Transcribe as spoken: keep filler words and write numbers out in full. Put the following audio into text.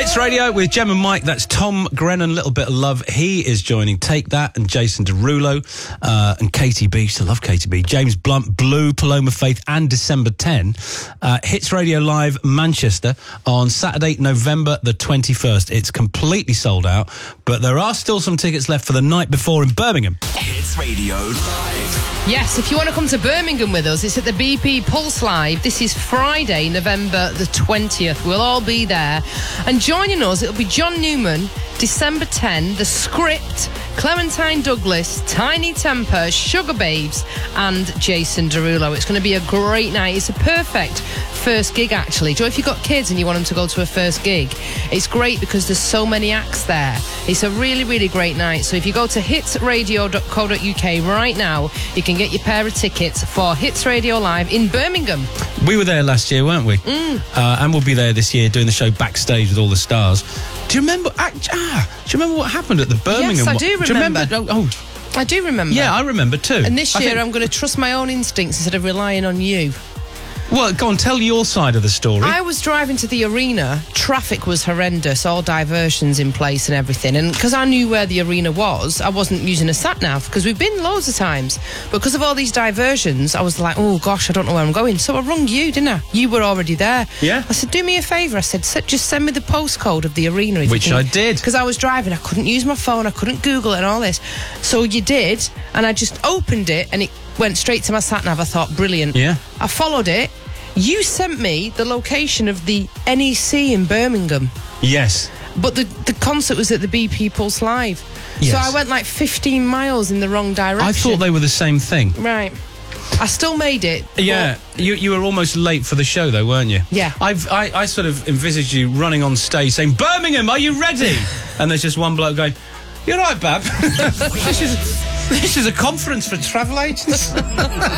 Hits Radio with Gem and Mike. That's Tom Grennan, Little Bit of Love. He is joining Take That and Jason Derulo uh, and Katie B. Still love Katie B. James Blunt, Blue, Paloma Faith and December tenth. Uh, Hits Radio Live Manchester on Saturday, November the twenty-first. It's completely sold out, but there are still some tickets left for the night before in Birmingham. Hits Radio Live. Yes, if you want to come to Birmingham with us, it's at the B P Pulse Live. This is Friday, November the twentieth. We'll all be there. And joining us, it'll be John Newman, December tenth, The Script, Clementine Douglas, Tiny Temper, Sugar Babes, and Jason Derulo. It's going to be a great night. It's a perfect first gig, actually. Joe, if you've got kids and you want them to go to a first gig, it's great because there's so many acts there. It's a really, really great night. So if you go to hits radio dot co dot uk right now, you can get your pair of tickets for Hits Radio Live in Birmingham. We were there last year, weren't we? Mm. Uh, and we'll be there this year doing the show backstage with all the stars. Do you remember? Ah, do you remember what happened at the Birmingham? Yes, I do remember. Do you remember? Oh, oh. I do remember. Yeah, I remember too. And this I year think... I'm going to trust my own instincts instead of relying on you. Well, go on, tell your side of the story. I was driving to the arena. Traffic was horrendous, all diversions in place and everything. And because I knew where the arena was, I wasn't using a sat-nav, because we've been loads of times. But because of all these diversions, I was like, oh, gosh, I don't know where I'm going. So I rung you, didn't I? You were already there. Yeah. I said, do me a favour. I said, just send me the postcode of the arena. Which I did. Because I was driving. I couldn't use my phone. I couldn't Google it and all this. So you did, and I just opened it, and it went straight to my sat-nav. I thought, brilliant. Yeah. I followed it. You sent me the location of the N E C in Birmingham. Yes. But the, the concert was at the B P Pulse Live. Yes. So I went like fifteen miles in the wrong direction. I thought they were the same thing. Right. I still made it. Yeah. You you were almost late for the show, though, weren't you? Yeah. I've, I, I sort of envisaged you running on stage saying, Birmingham, are you ready? And there's just one bloke going, you're right, Bab. this, is, this is a conference for travel agents.